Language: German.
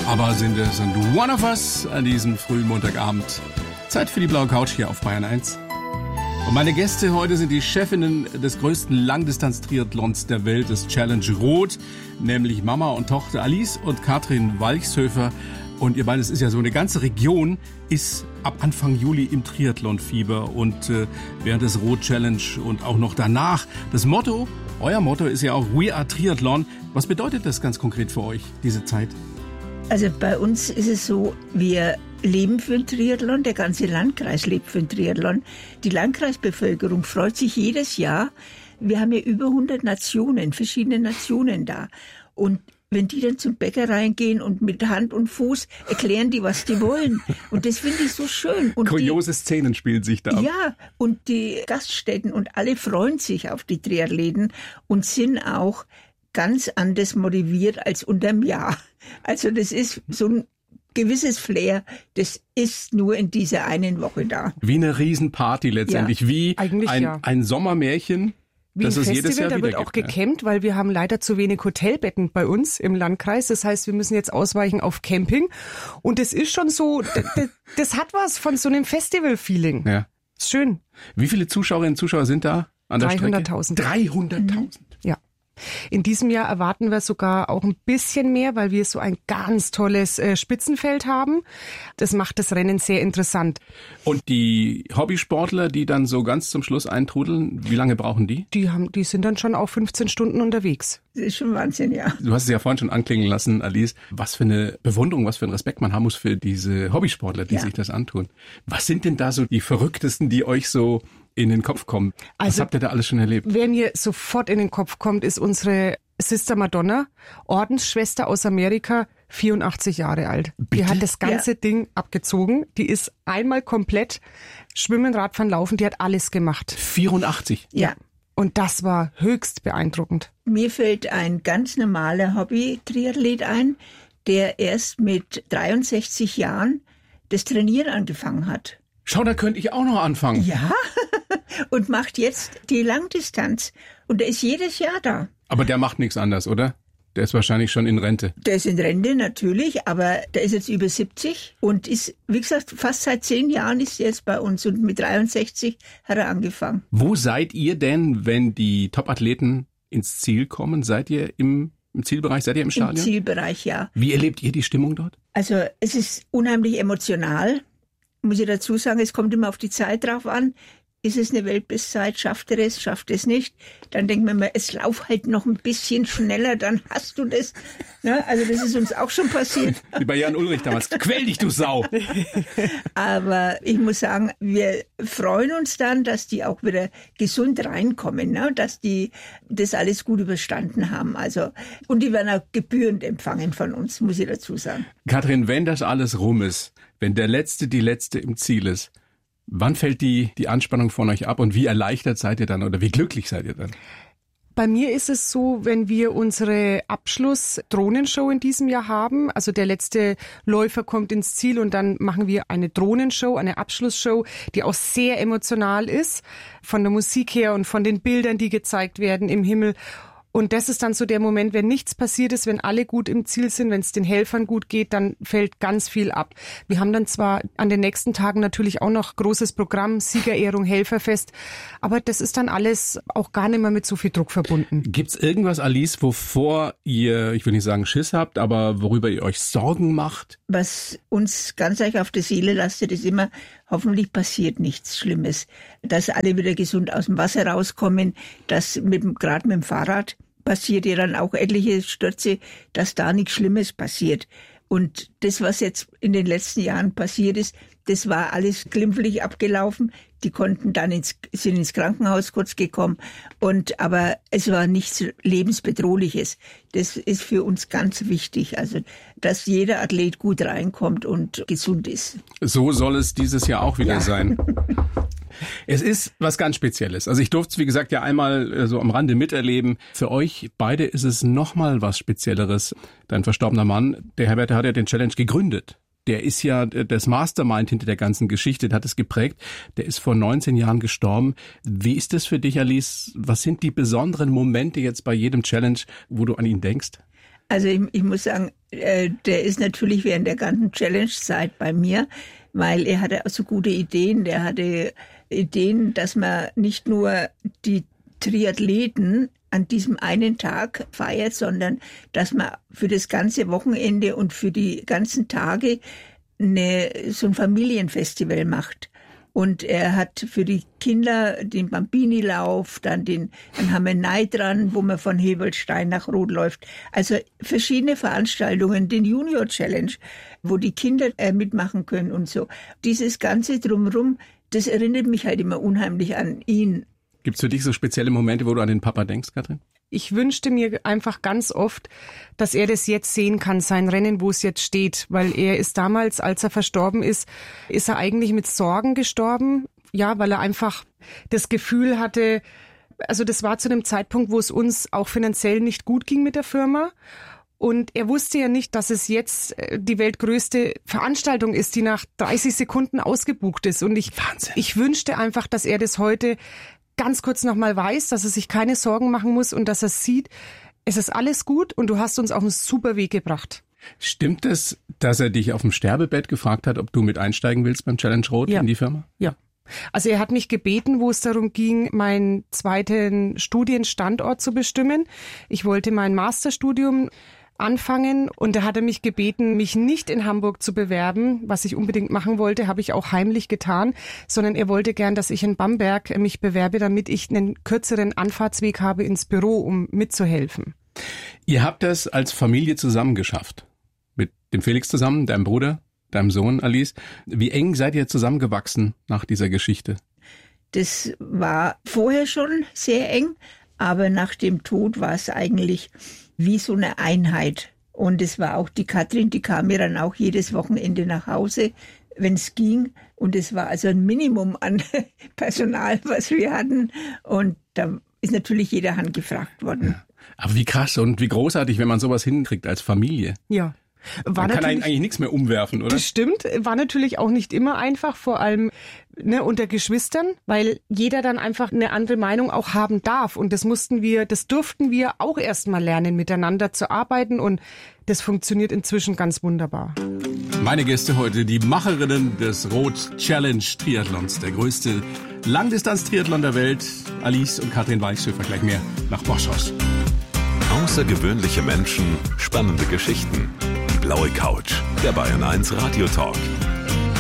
Aber sind es und One of Us an diesem frühen Montagabend. Zeit für die blaue Couch hier auf Bayern 1. Und meine Gäste heute sind die Chefinnen des größten Langdistanz-Triathlons der Welt, des Challenge Rot, nämlich Mama und Tochter Alice und Katrin Walchshöfer. Und ihr beiden, es ist ja so, eine ganze Region ist ab Anfang Juli im Triathlon-Fieber und während des Rot-Challenge und auch noch danach. Das Motto, euer Motto ist ja auch We Are Triathlon. Was bedeutet das ganz konkret für euch, diese Zeit? Also bei uns ist es so, wir leben für den Triathlon, der ganze Landkreis lebt für den Triathlon. Die Landkreisbevölkerung freut sich jedes Jahr. Wir haben ja über 100 Nationen, verschiedene Nationen da. Und wenn die dann zum Bäcker reingehen und mit Hand und Fuß erklären die, was die wollen. Und das finde ich so schön. Und kuriose Szenen spielen sich da ab. Ja, und die Gaststätten und alle freuen sich auf die Triathleten und sind auch ganz anders motiviert als unterm Jahr. Also das ist so ein gewisses Flair, das ist nur in dieser einen Woche da. Wie eine Riesenparty letztendlich, ja. Wie ein Sommermärchen. Wie ein Festival, da wird auch gecampt, weil wir haben leider zu wenig Hotelbetten bei uns im Landkreis. Das heißt, wir müssen jetzt ausweichen auf Camping. Und es ist schon so, das hat was von so einem Festival-Feeling. Ja. Ist schön. Wie viele Zuschauerinnen und Zuschauer sind da an der Strecke? 300.000. 300.000? Ja. In diesem Jahr erwarten wir sogar auch ein bisschen mehr, weil wir so ein ganz tolles Spitzenfeld haben. Das macht das Rennen sehr interessant. Und die Hobbysportler, die dann so ganz zum Schluss eintrudeln, wie lange brauchen die? Die sind dann schon auch 15 Stunden unterwegs. Das ist schon Wahnsinn, ja. Du hast es ja vorhin schon anklingen lassen, Alice, was für eine Bewunderung, was für einen Respekt man haben muss für diese Hobbysportler, die sich das antun. Was sind denn da so die Verrücktesten, die euch so in den Kopf kommen? Was habt ihr da alles schon erlebt? Wer mir sofort in den Kopf kommt, ist unsere Sister Madonna, Ordensschwester aus Amerika, 84 Jahre alt. Bitte? Die hat das ganze Ding abgezogen. Die ist einmal komplett Schwimmen, Radfahren, Laufen, die hat alles gemacht. 84? Ja. Und das war höchst beeindruckend. Mir fällt ein ganz normaler Hobby-Triathlet ein, der erst mit 63 Jahren das Trainieren angefangen hat. Schau, da könnte ich auch noch anfangen. Ja, und macht jetzt die Langdistanz. Und der ist jedes Jahr da. Aber der macht nichts anderes, oder? Der ist wahrscheinlich schon in Rente. Der ist in Rente, natürlich, aber der ist jetzt über 70 und ist, wie gesagt, fast seit 10 Jahren ist er jetzt bei uns und mit 63 hat er angefangen. Wo seid ihr denn, wenn die Top-Athleten ins Ziel kommen? Seid ihr im Zielbereich, seid ihr im Stadion? Im Zielbereich, ja. Wie erlebt ihr die Stimmung dort? Also es ist unheimlich emotional. Muss ich dazu sagen, es kommt immer auf die Zeit drauf an. Ist es eine Weltbestzeit? Schafft er es? Schafft es nicht? Dann denkt man mal, es lauf halt noch ein bisschen schneller, dann hast du das. Ja, also das ist uns auch schon passiert. Wie bei Jan Ulrich damals. Quäl dich, du Sau! Aber ich muss sagen, wir freuen uns dann, dass die auch wieder gesund reinkommen, ne? Dass die das alles gut überstanden haben. Also, und die werden auch gebührend empfangen von uns, muss ich dazu sagen. Katrin, wenn das alles rum ist, wenn der Letzte, die Letzte im Ziel ist, wann fällt die Anspannung von euch ab und wie erleichtert seid ihr dann oder wie glücklich seid ihr dann? Bei mir ist es so, wenn wir unsere Abschluss-Drohnenshow in diesem Jahr haben, also der letzte Läufer kommt ins Ziel und dann machen wir eine Drohnenshow, eine Abschlussshow, die auch sehr emotional ist, von der Musik her und von den Bildern, die gezeigt werden im Himmel. Und das ist dann so der Moment, wenn nichts passiert ist, wenn alle gut im Ziel sind, wenn es den Helfern gut geht, dann fällt ganz viel ab. Wir haben dann zwar an den nächsten Tagen natürlich auch noch großes Programm, Siegerehrung, Helferfest, aber das ist dann alles auch gar nicht mehr mit so viel Druck verbunden. Gibt's irgendwas, Alice, wovor ihr, ich will nicht sagen Schiss habt, aber worüber ihr euch Sorgen macht? Was uns ganz arg auf der Seele lastet, ist immer, hoffentlich passiert nichts Schlimmes. Dass alle wieder gesund aus dem Wasser rauskommen, dass gerade mit dem Fahrrad passiert ja dann auch etliche Stürze, dass da nichts Schlimmes passiert. Und das, was jetzt in den letzten Jahren passiert ist, das war alles glimpflich abgelaufen. Die konnten dann sind ins Krankenhaus kurz gekommen. Aber es war nichts Lebensbedrohliches. Das ist für uns ganz wichtig. Also, dass jeder Athlet gut reinkommt und gesund ist. So soll es dieses Jahr auch wieder sein. Es ist was ganz Spezielles. Also ich durfte es, wie gesagt, ja einmal so am Rande miterleben. Für euch beide ist es nochmal was Spezielleres. Dein verstorbener Mann, der Herbert, der hat ja den Challenge gegründet. Der ist ja das Mastermind hinter der ganzen Geschichte, der hat es geprägt. Der ist vor 19 Jahren gestorben. Wie ist das für dich, Alice? Was sind die besonderen Momente jetzt bei jedem Challenge, wo du an ihn denkst? Also ich muss sagen, der ist natürlich während der ganzen Challenge-Zeit bei mir, weil er hatte so gute Ideen. Der hatte Ideen, dass man nicht nur die Triathleten an diesem einen Tag feiert, sondern dass man für das ganze Wochenende und für die ganzen Tage so ein Familienfestival macht. Und er hat für die Kinder den Bambini-Lauf, dann haben wir Neid dran, wo man von Hebelstein nach Rot läuft. Also verschiedene Veranstaltungen, den Junior Challenge, wo die Kinder mitmachen können und so. Dieses Ganze drumherum, das erinnert mich halt immer unheimlich an ihn. Gibt's für dich so spezielle Momente, wo du an den Papa denkst, Katrin? Ich wünschte mir einfach ganz oft, dass er das jetzt sehen kann, sein Rennen, wo es jetzt steht. Weil er ist damals, als er verstorben ist er eigentlich mit Sorgen gestorben. Ja, weil er einfach das Gefühl hatte, also das war zu einem Zeitpunkt, wo es uns auch finanziell nicht gut ging mit der Firma. Und er wusste ja nicht, dass es jetzt die weltgrößte Veranstaltung ist, die nach 30 Sekunden ausgebucht ist. Und ich wünschte einfach, dass er das heute ganz kurz nochmal weiß, dass er sich keine Sorgen machen muss und dass er sieht, es ist alles gut und du hast uns auf einen super Weg gebracht. Stimmt es, dass er dich auf dem Sterbebett gefragt hat, ob du mit einsteigen willst beim Challenge Rot in die Firma? Ja. Also er hat mich gebeten, wo es darum ging, meinen zweiten Studienstandort zu bestimmen. Ich wollte mein Masterstudium anfangen und da hat er mich gebeten, mich nicht in Hamburg zu bewerben, was ich unbedingt machen wollte, habe ich auch heimlich getan, sondern er wollte gern, dass ich in Bamberg mich bewerbe, damit ich einen kürzeren Anfahrtsweg habe ins Büro, um mitzuhelfen. Ihr habt das als Familie zusammen geschafft. Mit dem Felix zusammen, deinem Bruder, deinem Sohn Alice. Wie eng seid ihr zusammengewachsen nach dieser Geschichte? Das war vorher schon sehr eng, aber nach dem Tod war es eigentlich wie so eine Einheit. Und es war auch die Katrin, die kam mir dann auch jedes Wochenende nach Hause, wenn es ging. Und es war also ein Minimum an Personal, was wir hatten. Und da ist natürlich jeder Hand gefragt worden. Ja. Aber wie krass und wie großartig, wenn man sowas hinkriegt als Familie. Ja. Man kann eigentlich nichts mehr umwerfen, oder? Das stimmt. War natürlich auch nicht immer einfach, vor allem unter Geschwistern, weil jeder dann einfach eine andere Meinung auch haben darf. Und das durften wir auch erst mal lernen, miteinander zu arbeiten. Und das funktioniert inzwischen ganz wunderbar. Meine Gäste heute, die Macherinnen des Rot Challenge Triathlons, der größte Langdistanz-Triathlon der Welt, Alice und Katrin Weichshöfer. Gleich mehr nach Boschhaus. Außergewöhnliche Menschen, spannende Geschichten. Die blaue Couch, der Bayern 1 Radio Talk.